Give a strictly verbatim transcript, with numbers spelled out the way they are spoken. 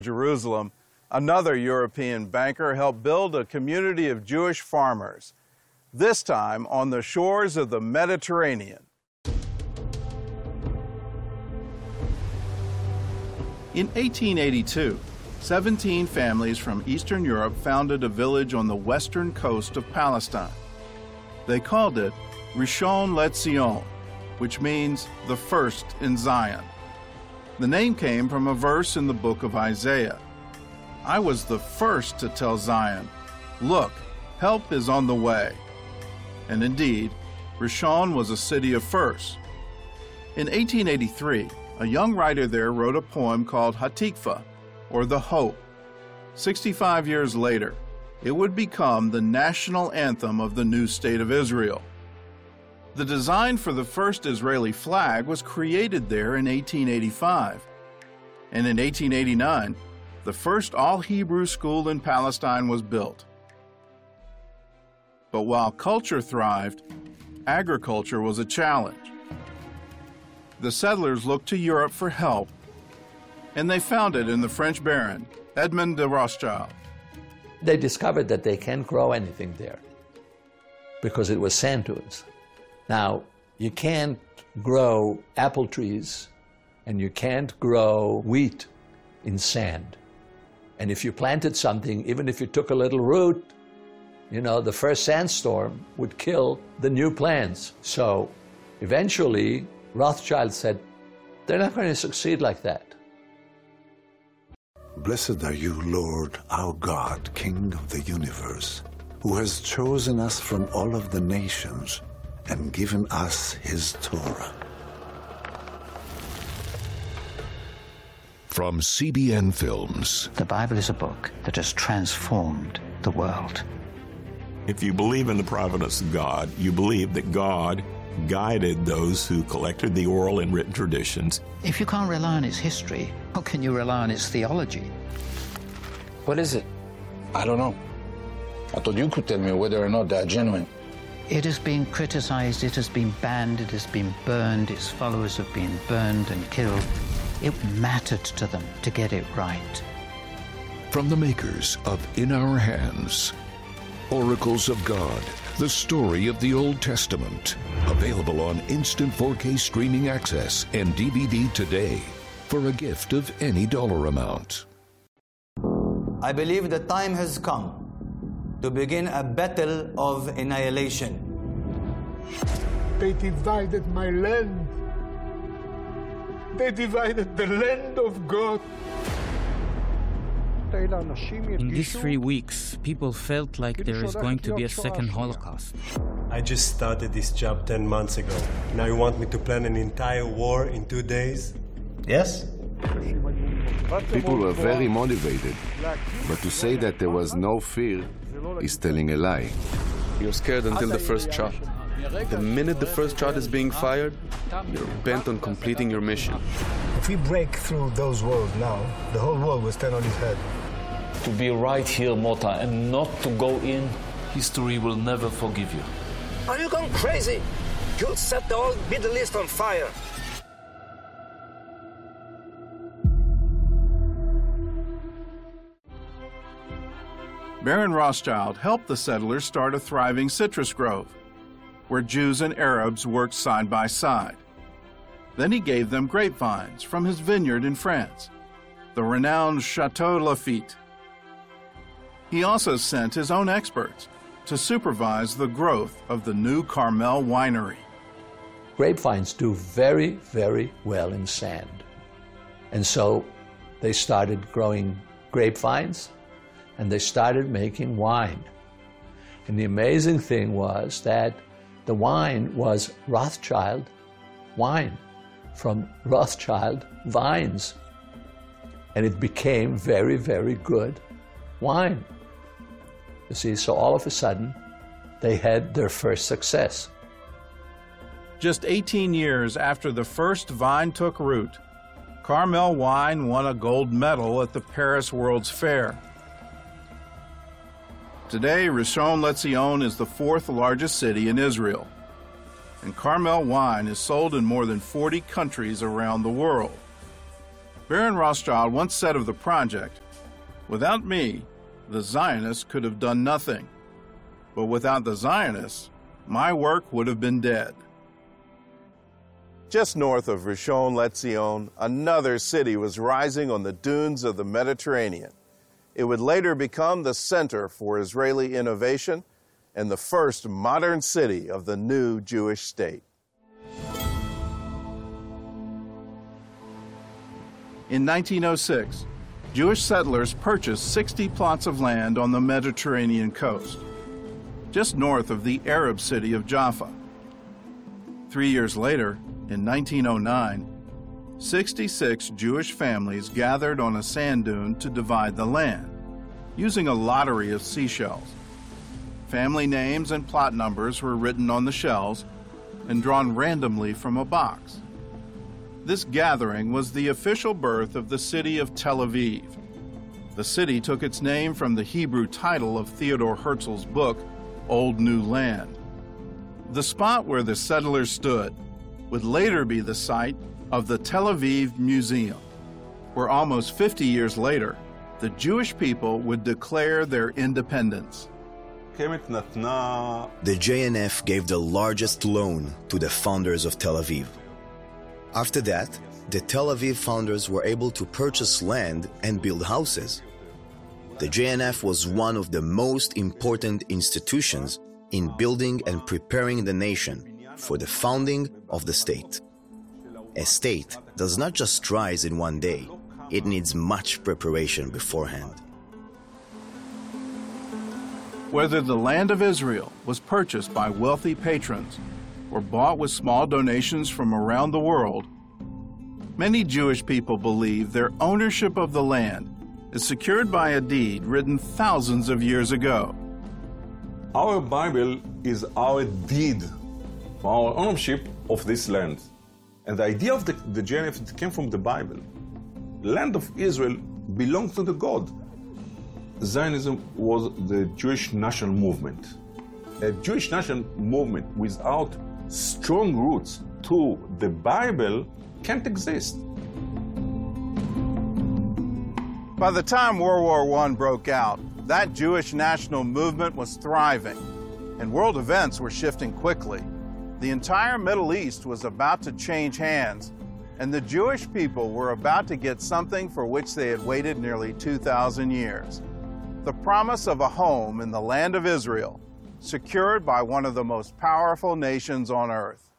Jerusalem, another European banker helped build a community of Jewish farmers, this time on the shores of the Mediterranean. In eighteen eighty-two, seventeen families from Eastern Europe founded a village on the western coast of Palestine. They called it Rishon LeZion, which means the first in Zion. The name came from a verse in the book of Isaiah. I was the first to tell Zion, look, help is on the way. And indeed, Rishon was a city of firsts. In eighteen eighty-three, a young writer there wrote a poem called Hatikva, or The Hope. sixty-five years later, it would become the national anthem of the new state of Israel. The design for the first Israeli flag was created there in eighteen eighty-five. And in eighteen eighty-nine, the first all-Hebrew school in Palestine was built. But while culture thrived, agriculture was a challenge. The settlers looked to Europe for help, and they found it in the French baron, Edmond de Rothschild. They discovered that they can't grow anything there because it was sand dunes. Now, you can't grow apple trees and you can't grow wheat in sand. And if you planted something, even if you took a little root, you know, the first sandstorm would kill the new plants. So eventually, Rothschild said, they're not going to succeed like that. Blessed are you, Lord, our God, King of the universe, who has chosen us from all of the nations and given us his Torah. From C B N Films. The Bible is a book that has transformed the world. If you believe in the providence of God, you believe that God guided those who collected the oral and written traditions. If you can't rely on its history, how can you rely on its theology? What is it? I don't know. I thought you could tell me whether or not they're genuine. It has been criticized, it has been banned, it has been burned, its followers have been burned and killed. It mattered to them to get it right. From the makers of In Our Hands, Oracles of God, the story of the Old Testament. Available on instant four K streaming access and D V D today for a gift of any dollar amount. I believe the time has come to begin a battle of annihilation. They divided my land. They divided the land of God. In these three weeks, people felt like there is going to be a second Holocaust. I just started this job ten months ago. Now you want me to plan an entire war in two days? Yes? People were very motivated, but to say that there was no fear is telling a lie. You're scared until the first shot. The minute the first shot is being fired, you're bent on completing your mission. If we break through those walls now, the whole world will stand on its head. To be right here, Mota, and not to go in, history will never forgive you. Are you going crazy? You'll set the whole Middle East on fire. Baron Rothschild helped the settlers start a thriving citrus grove, where Jews and Arabs worked side by side. Then he gave them grapevines from his vineyard in France, the renowned Chateau Lafite. He also sent his own experts to supervise the growth of the new Carmel winery. Grapevines do very, very well in sand. And so they started growing grapevines, and they started making wine. And the amazing thing was that the wine was Rothschild wine from Rothschild vines. And it became very, very good wine. You see, so all of a sudden, they had their first success. Just eighteen years after the first vine took root, Carmel wine won a gold medal at the Paris World's Fair. Today, Rishon LeZion is the fourth largest city in Israel, and Carmel wine is sold in more than forty countries around the world. Baron Rothschild once said of the project, "Without me, the Zionists could have done nothing. But without the Zionists, my work would have been dead." Just north of Rishon LeZion, another city was rising on the dunes of the Mediterranean. It would later become the center for Israeli innovation and the first modern city of the new Jewish state. In nineteen oh six, Jewish settlers purchased sixty plots of land on the Mediterranean coast, just north of the Arab city of Jaffa. Three years later, in nineteen oh nine, sixty-six Jewish families gathered on a sand dune to divide the land, using a lottery of seashells. Family names and plot numbers were written on the shells and drawn randomly from a box. This gathering was the official birth of the city of Tel Aviv. The city took its name from the Hebrew title of Theodore Herzl's book, Old New Land. The spot where the settlers stood would later be the site of the Tel Aviv Museum, where almost fifty years later, the Jewish people would declare their independence. The J N F gave the largest loan to the founders of Tel Aviv. After that, the Tel Aviv founders were able to purchase land and build houses. The J N F was one of the most important institutions in building and preparing the nation for the founding of the state. A state does not just rise in one day. It needs much preparation beforehand. Whether the land of Israel was purchased by wealthy patrons or bought with small donations from around the world, many Jewish people believe their ownership of the land is secured by a deed written thousands of years ago. Our Bible is our deed for our ownership of this land. And the idea of the, the J N F came from the Bible. The land of Israel belongs to the God. Zionism was the Jewish national movement. A Jewish national movement without strong roots to the Bible can't exist. By the time World War One broke out, that Jewish national movement was thriving, and world events were shifting quickly. The entire Middle East was about to change hands, and the Jewish people were about to get something for which they had waited nearly two thousand years. The promise of a home in the land of Israel, secured by one of the most powerful nations on earth.